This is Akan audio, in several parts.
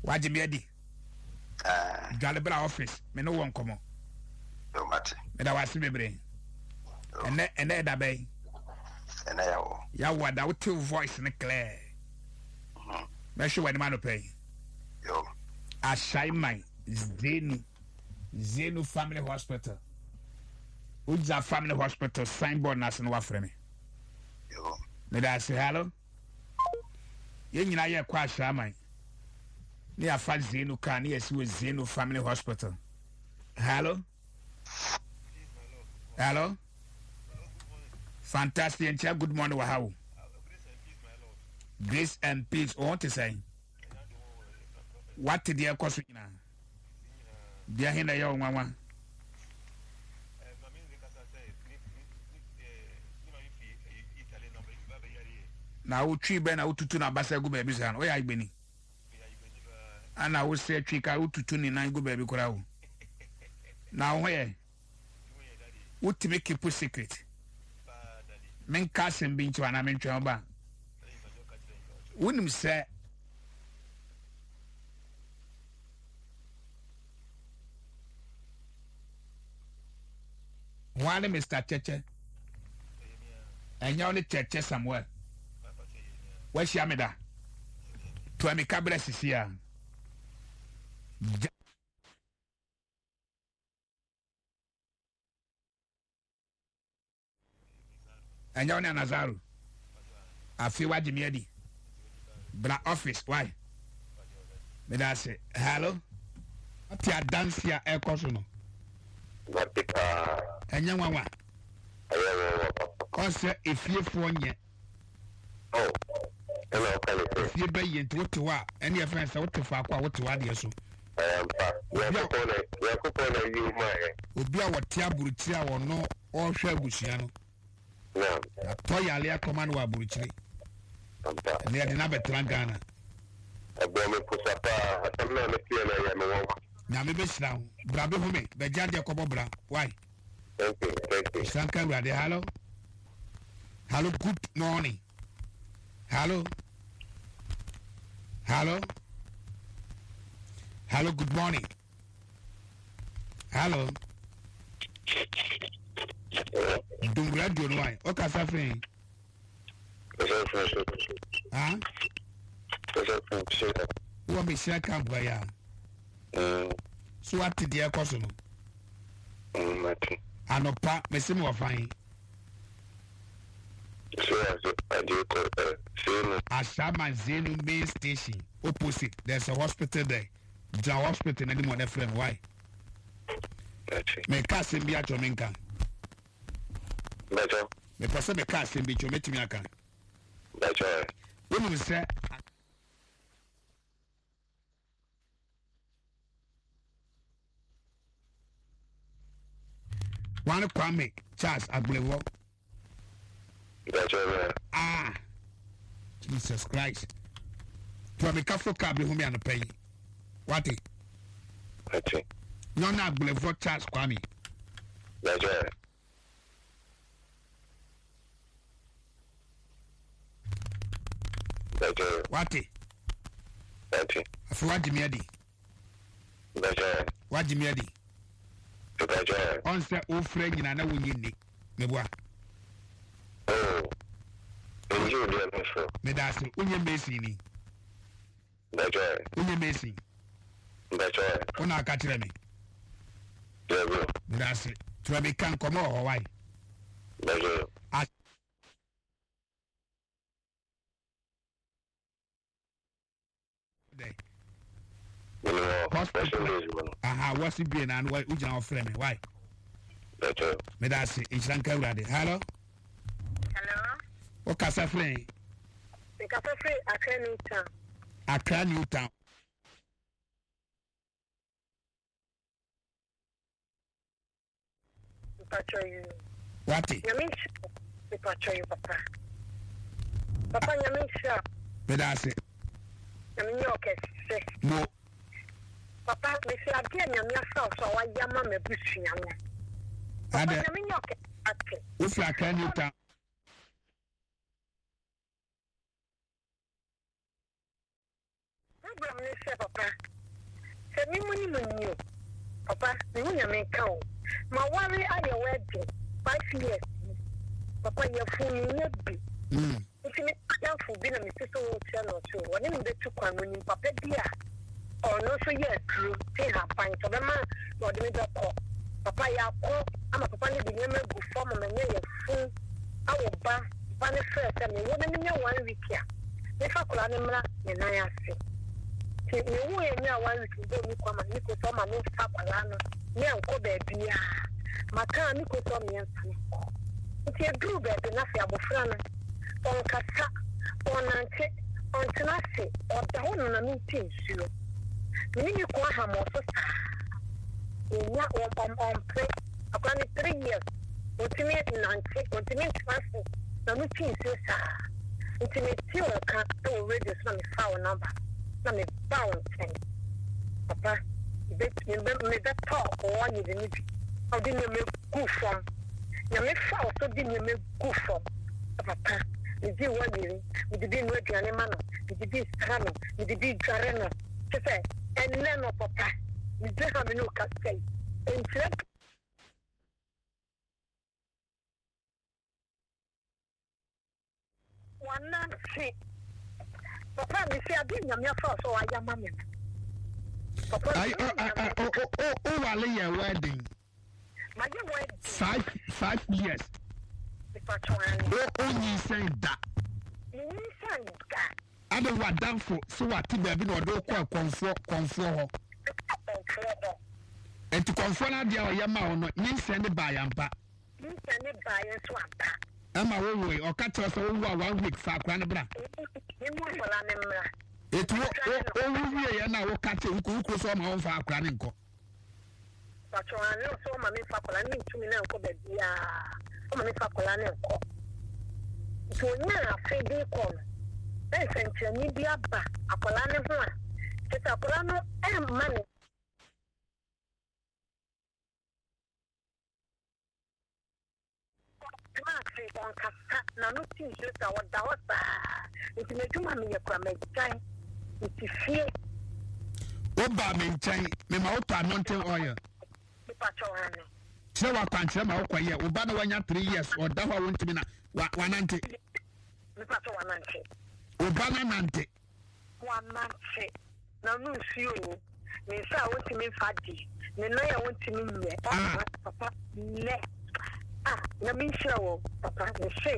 Waji Medi. Jalebra office. Me no one come on. Yo, Mati. Me da wasi bebre. Ene da bay. Ene yawo. Yawo da with voice ne clear. Me sure when man pay. Yo. Ashai my Zenu Family Hospital. Uja Family Hospital signboard nas no wafre me. Yo. Me da say hello. Ye nyina ye kwa Ashai my. Ni afa Zenu kan ni esi we Zenu Family Hospital. Hello. Hello. Fantastic and good morning wahawo. Grace and peace. What to say? What did you cause now? Dia hinda yo nwanwa. Na utwi be na ututu na basa gu baby san. Oya igbeni. Ana wo se twi ka ututu ni nan gu baby kura wo. Na wo ye. Utimi keep secret. Men kasen bi nchi wana men twa ba. Wonim se Wale Mr. Cheche. Enya oni Cheche Samuel. Where's Yamida? To me kabra sisia. Enya oni Nazaru. Afi waji miedi. Bra office why? Me da say hello. Ati a dance ya e koso no. Batika. Enya nwanwa. Ayo. Kose efiefo nye. Oh. Hello, Kale. Efie be yent wote wa, ene efa sa wote fa kwa wote wa de so. Ayampa. Ya kupona yu mae. Obi a wote aburuchi a wono o hwe abusua no. Naam. Ato yale akoma no aburuchi. Ampa. Ne de na betran Ghana. Abo me pusapa, atamna me tie na ya me won. Na me be sira ho. Bra be ho me, be jade ko bobra. Why? Thank you. Sanka brade hello. Hello, good morning. Hello. Hello. Hello, good morning. Hello. Don't radio no why. O ka safin. Ah? Wo me share camp ya. So what did you cause no? Mati. Anopa, me se mo fine. Ashama Zenu main station opposite. There's a hospital there. The hospital and the friend. Why? Me kasim bi acho menka. Beto. Me pese me kasim bi cho metimi aka. Beto. When you say one Kwame Charles Agbewo. Ah, Jesus Christ. To me kafo ka be humi an pay. What it? No na Agbewo Charles Kwame. That's right. What it? That's it. Afu wajimi adi. That's right. Wajimi adi. That's right. On say o friend nyina na wonyi ni. Me boa. Oh. You do it for. Me da se onye Messi ni. That's right. Onye Messi. That's right. Ona aka kire me. Yeah, bro. Me da se to me kan komo ho why. That's right. Aha, what's it being and why would you friend me? Why? That's right. Me da se Isranka Urade. Hello? Hello? What can I say? The cafe Accra Newtown. Accra Newtown. You. What? The patro you, Papa. Papa, you mean sure. Me da se. I mean, you okay? No. Papa, me say again, you mean so I am a bush young. Papa, you mean you okay? What's Accra Newtown? problem is papa. Say me money you. Papa, me nyame count. My worry at your wedding 5 years. Papa, your phone you be. If you make for being a Mrs. Channel too, when you get to come when you papa dear. Or no, so yes, true. Say her fine. So the man, or the middle call. Papa, ya call. I'm a papa, the name of form and your phone. I will buy. Papa, first, and you wouldn't know 1 week here. If I could animal, and I say. You know, 1 week ago, you come and you could tell my new Papalano. Yeah, go baby. My car, you could tell me and if you do better, nothing about Frana. On Cassa, on Nancy, on Tenassi, or the whole of the meeting, you. You call him also. In what on play, upon 3 years. Ultimate Nancy, ultimate transfer, the meeting says, ultimate you can't do radio from the foul number. Some is bound 10. Papa, me that talk or one you didn't. How didn't you make good from? You make foul, so didn't you make good from? Papa, you did one year, you didn't work your man, you did Strano, you did Jareno. And none of papa, you don't have no cascade. And check. One night, see. Papa, you see, I didn't have your first, so I am mammy. Oh, Wally, wedding. My wedding. 5 years. Only saying that. You say that. I don't want done for so what Tibabi or do comfort. And to confront the Yama, you send it by Ampa. You send it by a swamp. Am I way or catch us over 1 week for Cranabra? It will only and I will catch you who could some home for Craninco. But I know so many Facolani to me now, Mammy Facolani. To now, Fede corner. Then send you be up back. Acolana, it's Acolano and money. On Cassa, now looking just our dollars. It's making mammy a crummy time. It's fear. Oh, Babin Chang, Mimota mountain oil. So I can't tell my own year. Obana 1 3 years or Dawa won't be 190. Obana Nante. 190. Now, no, you. Me, I want to mean fatty. Me, I want to mean me. Papa, ne. Let me show Papa, the say.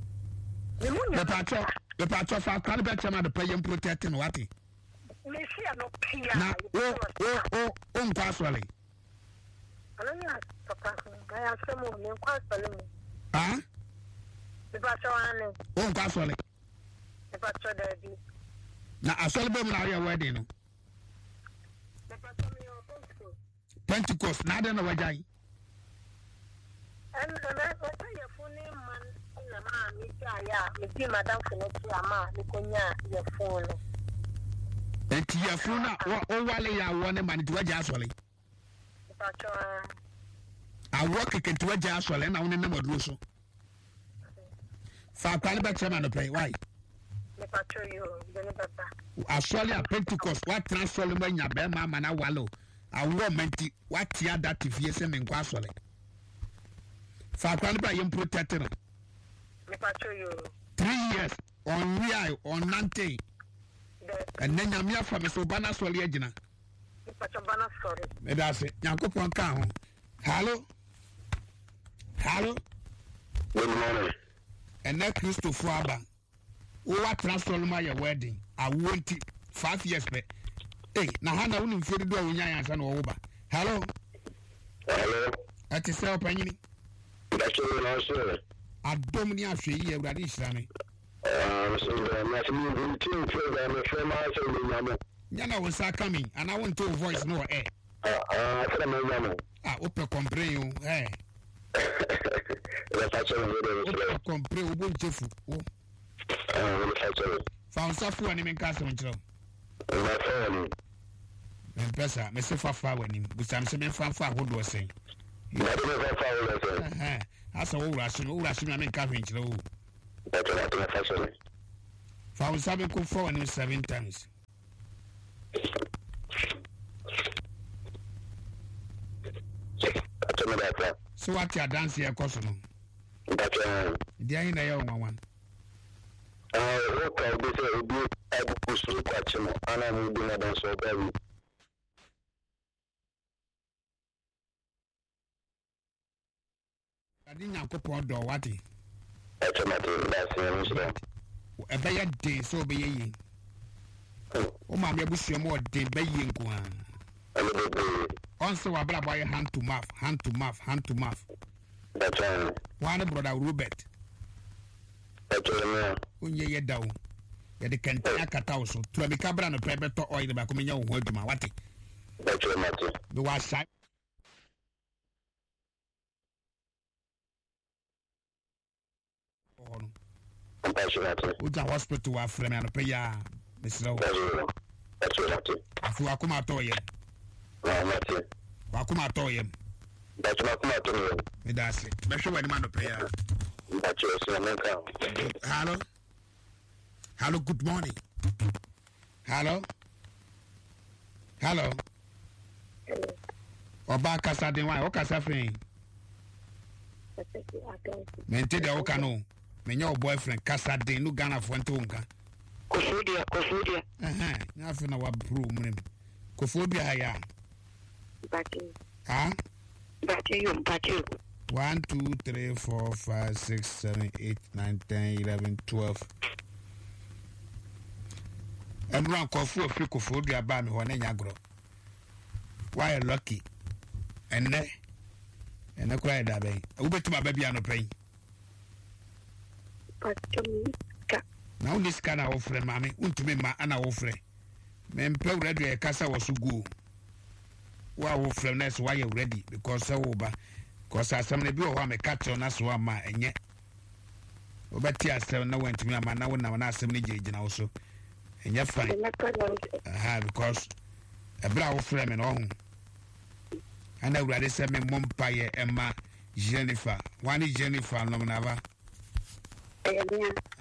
The patch of our caliber man, the paying protecting what he. Me, see, I'm not here. Oh, password. I don't know, Papa. I have some more than quite for me. Ah? The patch on oh, password. The patch of the now, I saw them now your wedding. Pentecost, not in a way. And the phone name, man, you Madame Finocchia, your phone. And your phone, oh, Wally, I want a man to a jazzwally. I work again to a jazzwell and I only know Russo. For Caliber man to play, why? I saw you at Pentecost, what transfer when your bear mamma and I wallow. I woman, what tear that if you send in Guaswally. For Caliber, you protected 3 years on Ria or Nante. And then I'm here from a Sobana Soliagina. That's it. Yankopon Town. Hello? Good morning. And that Christopher Abba. What transfer my wedding? I want it 5 years back. Hey, now Hannah wouldn't feel the door when I answer over. Hello? At yourself, Penny. That's all I said. I don't need a free year, but it's sunny. Yana was coming, and I want to voice no air. Open comprehend, eh? Open comprehend, Jeff. Found software and even castle. And Pessa, Mr. Fafa when him, which I'm saying Fafa would was saying. That's all Russian, I mean, Cavendish. Found 7 could 4 and 7 times. So what your dance here cost no? But The I know one. what I be say be I push through catching and I'm moving on so very. I didn't go for door what he. That's a A bad day so be ye. Oh, my bush your more day by ye. Also, I brought by hand to mouth, hand to mouth, hand to mouth. That's One brother Robert. When ye down. Yet the Kentucky Catauso, to be cabra and private oil back on your word, my what? The was side. Who's a hospital to our friend and pay ya, Miss Lowe? That's what If you are come out to you, Wakuma to him. That's not That's it. Make sure when man to pay. Hello? Hello, good morning. Hello? Hello? Oba kasa de wa o kasa fen. Mente de o kanu. Me nya o boyfriend kasa de no Ghana fo nte wonka. Kofodia. Na fe na wa bro mun. Kofodia ya. Huh? 1, 2, 3, 4, 5, 6, 7, 8, 9, 10, 11, 12. And run coffee of Kofodia ban one in Yagro. Why lucky? And I cried that way. I bet my baby on the pain. Now this kind of offer, mammy, won't me my Anna offer. Men play ready a casa was so good. Wow, from next why you ready because so over. Because I some maybe or me catch on us one ma and yet. But yes, no went to me, man. Now, when I assembly judge also. And you're fine. Because a brow frame and all. And I already sent me Mumpire and my Jennifer. One is Jennifer, no, never.